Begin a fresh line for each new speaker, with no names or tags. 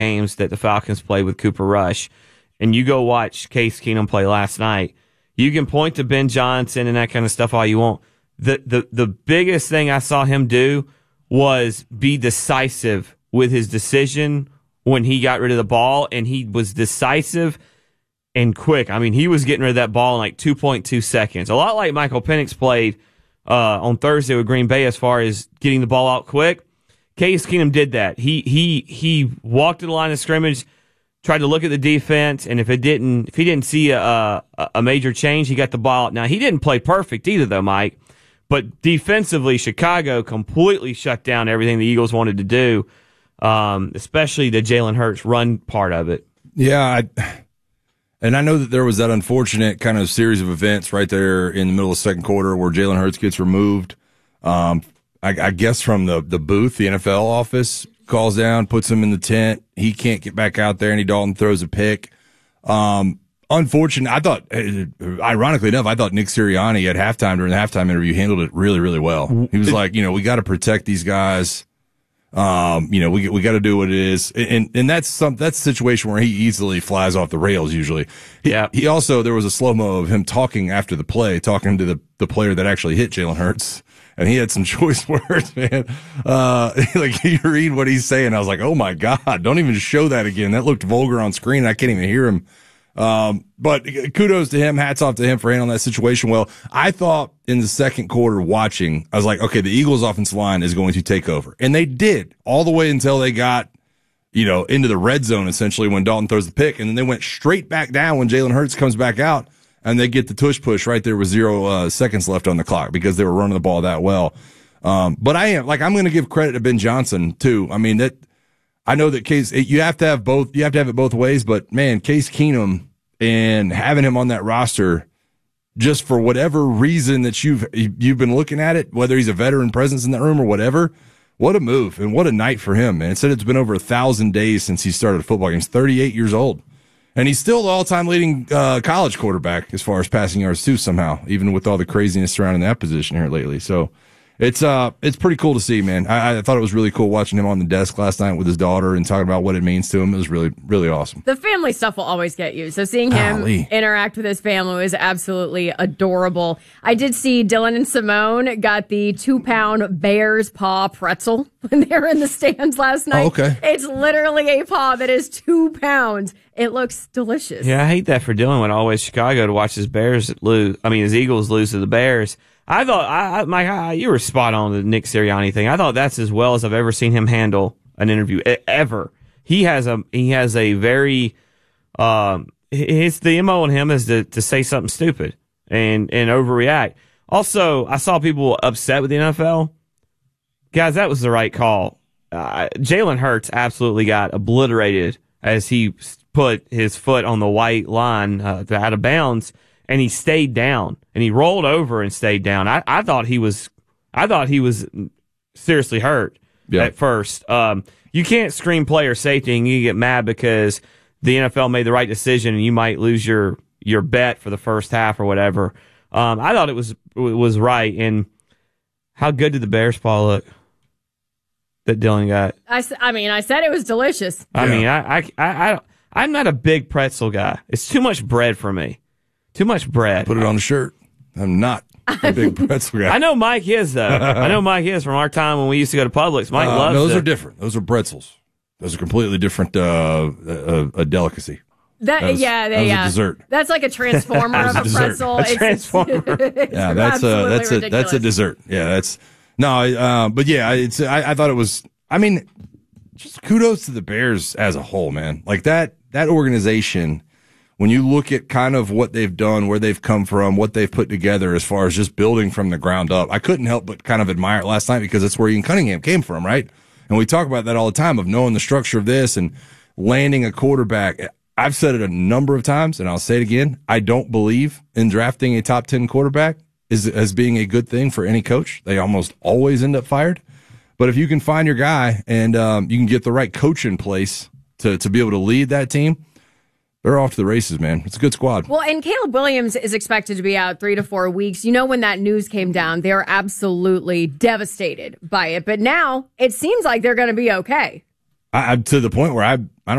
games that the Falcons played with Cooper Rush, and you go watch Case Keenum play last night, you can point to Ben Johnson and that kind of stuff all you want. The biggest thing I saw him do was be decisive with his decision when he got rid of the ball, and he was decisive and quick. I mean, he was getting rid of that ball in like 2.2 seconds. A lot like Michael Penix played on Thursday with Green Bay as far as getting the ball out quick. Case Keenum did that. He walked to the line of scrimmage, tried to look at the defense, and if he didn't see a major change, he got the ball out. Now, he didn't play perfect either, though, Mike. But defensively, Chicago completely shut down everything the Eagles wanted to do, especially the Jalen Hurts run part of it.
Yeah, and I know that there was that unfortunate kind of series of events right there in the middle of the second quarter where Jalen Hurts gets removed. I guess from the booth, the NFL office calls down, puts him in the tent. He can't get back out there. Andy Dalton throws a pick. Unfortunate. I thought, ironically enough, I thought Nick Sirianni at halftime during the halftime interview handled it really, really well. He was like, we got to protect these guys. We got to do what it is. And that's a situation where he easily flies off the rails usually. He also, there was a slow-mo of him talking after the play, talking to the player that actually hit Jalen Hurts. And he had some choice words, man. Like you read what he's saying. I was like, oh my God, don't even show that again. That looked vulgar on screen. I can't even hear him. But kudos to him. Hats off to him for handling that situation well. I thought in the second quarter watching, I was like, okay, the Eagles offensive line is going to take over. And they did all the way until they got, into the red zone essentially when Dalton throws the pick. And then they went straight back down when Jalen Hurts comes back out and they get the tush push right there with 0 seconds left on the clock because they were running the ball that well. But I'm going to give credit to Ben Johnson too. I mean, I know that you have to have both. You have to have it both ways. But man, Case Keenum and having him on that roster, just for whatever reason that you've been looking at it, whether he's a veteran presence in that room or whatever, what a move and what a night for him. Man, it said it's been over 1,000 days since he started a football game. He's 38 years old, and he's still the all-time leading college quarterback as far as passing yards too. Somehow, even with all the craziness surrounding that position here lately. So. It's pretty cool to see, man. I thought it was really cool watching him on the desk last night with his daughter and talking about what it means to him. It was really, really awesome.
The family stuff will always get you. So seeing him interact with his family was absolutely adorable. I did see Dylan and Simone got the 2-pound bear's paw pretzel when they were in the stands last night.
Oh, okay.
It's literally a paw that is 2 pounds. It looks delicious.
Yeah, I hate that for Dylan when always Chicago to watch his his Eagles lose to the Bears. I thought, Mike, you were spot on the Nick Sirianni thing. I thought that's as well as I've ever seen him handle an interview ever. He has a very, the MO on him is to say something stupid and overreact. Also, I saw people upset with the NFL. Guys, that was the right call. Jalen Hurts absolutely got obliterated as he put his foot on the white line out of bounds. And he stayed down, and he rolled over and stayed down. I thought he was seriously hurt at first. You can't scream player safety and you get mad because the NFL made the right decision and you might lose your bet for the first half or whatever. I thought it was right. And how good did the Bears paw look that Dylan got?
I said it was delicious.
I'm not a big pretzel guy. It's too much bread for me. Too much bread.
Put it on a shirt. I'm not a big pretzel guy.
I know Mike is, though. I know Mike is from our time when we used to go to Publix. Mike loves
those are different. Those are pretzels. Those are completely different a delicacy.
That was a
dessert.
That's like a transformer of a pretzel.
A transformer.
Yeah, that's a dessert. Yeah, I thought it was. I mean, just kudos to the Bears as a whole, man. Like that organization. When you look at kind of what they've done, where they've come from, what they've put together as far as just building from the ground up, I couldn't help but kind of admire it last night because that's where Ian Cunningham came from, right? And we talk about that all the time of knowing the structure of this and landing a quarterback. I've said it a number of times, and I'll say it again. I don't believe in drafting a top 10 quarterback as being a good thing for any coach. They almost always end up fired. But if you can find your guy and you can get the right coach in place to be able to lead that team, they're off to the races, man. It's a good squad.
Well, and Caleb Williams is expected to be out 3 to 4 weeks. When that news came down, they were absolutely devastated by it. But now it seems like they're going to be okay.
To the point where I don't